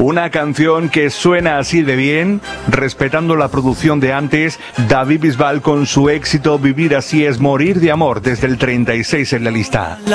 Una canción que suena así de bien, respetando la producción de antes, David Bisbal con su éxito Vivir así es morir de amor, desde el 36 en la lista.